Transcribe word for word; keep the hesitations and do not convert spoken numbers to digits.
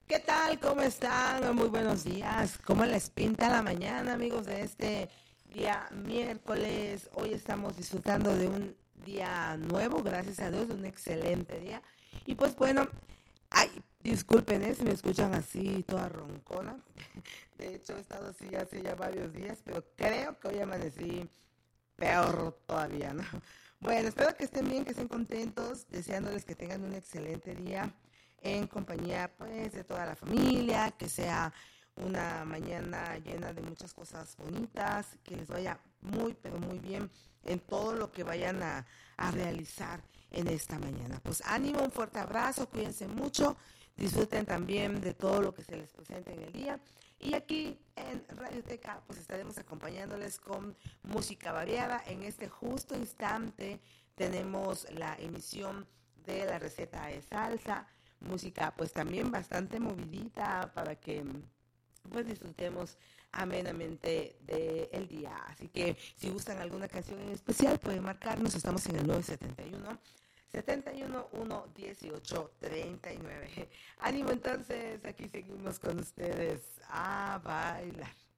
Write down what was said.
¿Qué tal? ¿Cómo están? Muy buenos días. ¿Cómo les pinta la mañana, amigos, de este día miércoles? Hoy estamos disfrutando de un día nuevo, gracias a Dios, de un excelente día. Y pues bueno, ay, disculpen ¿eh? Si me escuchan así toda roncona. De hecho, he estado así hace ya varios días, pero creo que hoy amanecí peor todavía, ¿no? Bueno, espero que estén bien, que estén contentos, deseándoles que tengan un excelente día en compañía pues de toda la familia, que sea una mañana llena de muchas cosas bonitas, que les vaya muy pero muy bien en todo lo que vayan a, a realizar en esta mañana. Pues ánimo, un fuerte abrazo, cuídense mucho, disfruten también de todo lo que se les presente en el día. Y aquí en Radioteca pues estaremos acompañándoles con música variada. En este justo instante tenemos la emisión de la receta de salsa, música pues también bastante movidita para que pues disfrutemos amenamente del día. Así que si gustan alguna canción en especial pueden marcarnos, estamos en el nueve siete uno setenta y uno uno dieciocho treinta y nueve. Ánimo entonces, aquí seguimos con ustedes a bailar.